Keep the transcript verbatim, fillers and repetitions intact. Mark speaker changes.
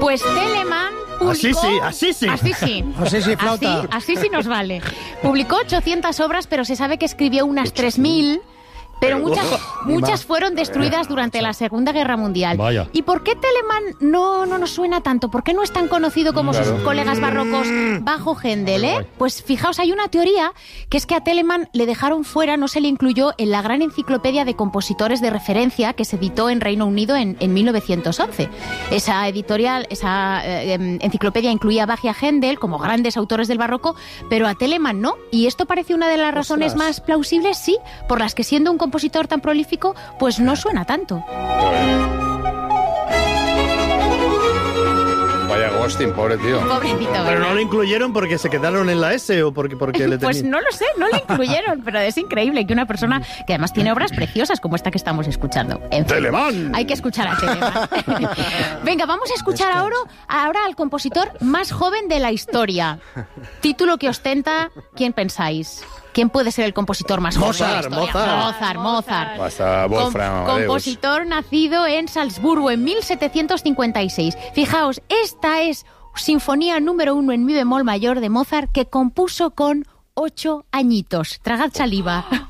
Speaker 1: Pues Telemann publicó...
Speaker 2: Así sí, así sí.
Speaker 1: Así sí.
Speaker 3: Así sí, flauta.
Speaker 1: Así, así sí nos vale. Publicó ochocientas obras, pero se sabe que escribió unas tres mil... Pero muchas, muchas fueron destruidas durante la Segunda Guerra Mundial.
Speaker 2: Vaya.
Speaker 1: ¿Y por qué Telemann no, no nos suena tanto? ¿Por qué no es tan conocido como
Speaker 2: Claro.
Speaker 1: sus colegas barrocos bajo Händel, eh? Pues fijaos, hay una teoría que es que a Telemann le dejaron fuera, no se le incluyó en la gran enciclopedia de compositores de referencia que se editó en Reino Unido en, en mil novecientos once. Esa editorial, esa eh, enciclopedia incluía a Bach y a Händel como grandes autores del barroco, pero a Telemann no. Y esto parece una de las razones
Speaker 3: Ostras.
Speaker 1: más plausibles, sí, por las que siendo un compositor tan prolífico, pues no suena tanto.
Speaker 4: Vaya ghosting, pobre tío.
Speaker 1: Pobrecito,
Speaker 2: Pero
Speaker 1: ¿verdad?
Speaker 2: no lo incluyeron porque se quedaron en la S o porque, porque le
Speaker 1: Pues
Speaker 2: tenían...
Speaker 1: no lo sé, no lo incluyeron, pero es increíble que una persona que además tiene obras preciosas como esta que estamos escuchando. En fin,
Speaker 2: ¡Telemann!
Speaker 1: hay que escuchar a Telemann. Venga, vamos a escuchar ahora, ahora al compositor más joven de la historia. Título que ostenta, ¿quién pensáis? ¿Quién puede ser el compositor más joven
Speaker 2: Mozart,
Speaker 1: de la historia?
Speaker 2: Mozart.
Speaker 1: Mozart, Mozart.
Speaker 4: Basta, Wolfram
Speaker 1: Com-
Speaker 4: Amadeus.
Speaker 1: compositor nacido en Salzburgo en mil setecientos cincuenta y seis. Fijaos, esta es Sinfonía número uno en mi bemol mayor de Mozart que compuso con ocho añitos. Tragad saliva.